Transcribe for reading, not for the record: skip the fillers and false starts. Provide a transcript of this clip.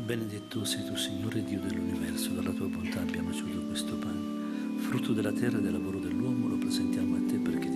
Benedetto sei tu, Signore Dio dell'universo, dalla tua bontà abbiamo ricevuto questo pane. Frutto della terra e del lavoro dell'uomo, lo presentiamo a te perché